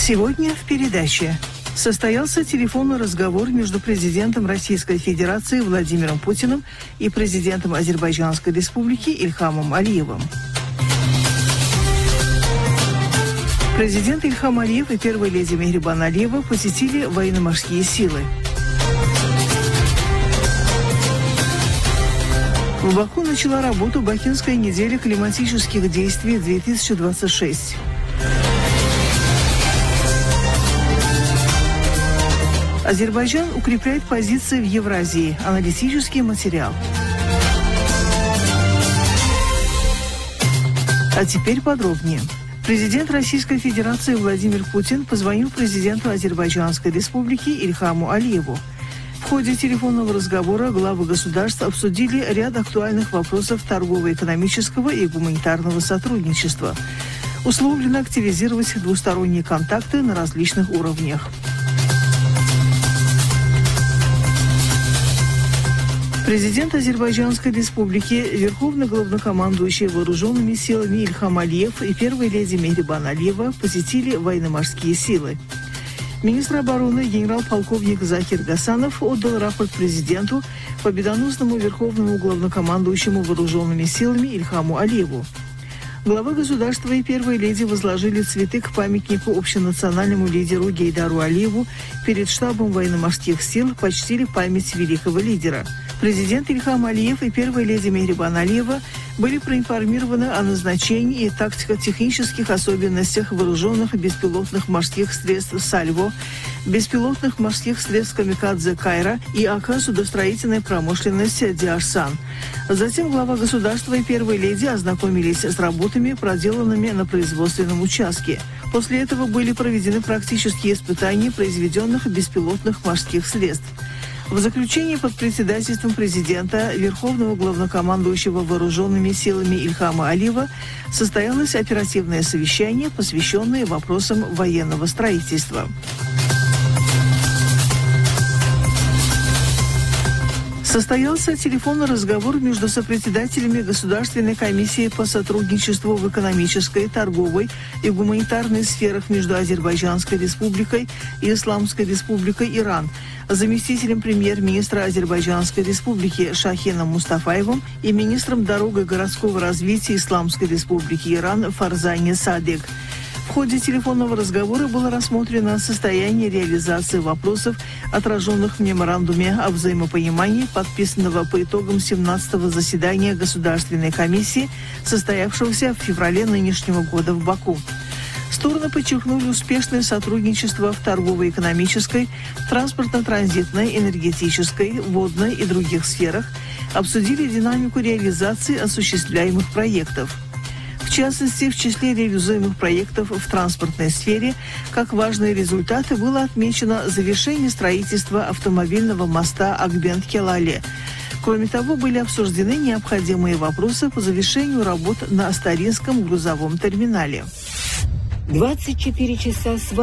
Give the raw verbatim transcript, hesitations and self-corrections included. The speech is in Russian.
Сегодня в передаче состоялся телефонный разговор между президентом Российской Федерации Владимиром Путиным и президентом Азербайджанской Республики Ильхамом Алиевым. Президент Ильхам Алиев и первая леди Мехрибан Алиева посетили военно-морские силы. В Баку начала работу Бакинская неделя климатических действий две тысячи двадцать шесть. Азербайджан укрепляет позиции в Евразии. Аналитический материал. А теперь подробнее. Президент Российской Федерации Владимир Путин позвонил президенту Азербайджанской Республики Ильхаму Алиеву. В ходе телефонного разговора главы государств обсудили ряд актуальных вопросов торгово-экономического и гуманитарного сотрудничества. Условлено активизировать двусторонние контакты на различных уровнях. Президент Азербайджанской Республики, верховный главнокомандующий вооруженными силами Ильхам Алиев и первая леди Мехрибан Алиева посетили военно-морские силы. Министр обороны генерал-полковник Захир Гасанов отдал рапорт президенту, победоносному верховному главнокомандующему вооруженными силами Ильхаму Алиеву. Глава государства и первая леди возложили цветы к памятнику общенациональному лидеру Гейдару Алиеву. Перед штабом военно-морских сил почтили память великого лидера. Президент Ильхам Алиев и первая леди Мехрибан Алиева были проинформированы о назначении и тактико-технических особенностях вооруженных беспилотных морских средств «Сальво», беспилотных морских средств «Камикадзе Кайра» и АК «Судостроительная промышленность Диашсан». Затем глава государства и первая леди ознакомились с работами, проделанными на производственном участке. После этого были проведены практические испытания произведенных беспилотных морских средств. В заключении под председательством президента, верховного главнокомандующего вооруженными силами Ильхама Алиева, состоялось оперативное совещание, посвященное вопросам военного строительства. Состоялся телефонный разговор между сопредседателями Государственной комиссии по сотрудничеству в экономической, торговой и гуманитарной сферах между Азербайджанской Республикой и Исламской Республикой Иран, заместителем премьер-министра Азербайджанской Республики Шахином Мустафаевым и министром дорог и городского развития Исламской Республики Иран Фарзани Садек. В ходе телефонного разговора было рассмотрено состояние реализации вопросов, отраженных в меморандуме о взаимопонимании, подписанного по итогам семнадцатого заседания Государственной комиссии, состоявшегося в феврале нынешнего года в Баку. Стороны подчеркнули успешное сотрудничество в торгово-экономической, транспортно-транзитной, энергетической, водной и других сферах, обсудили динамику реализации осуществляемых проектов. В частности, в числе реализуемых проектов в транспортной сфере, как важные результаты, было отмечено завершение строительства автомобильного моста Акбент-Келале. Кроме того, были обсуждены необходимые вопросы по завершению работ на Астаринском грузовом терминале. двадцать четыре часа с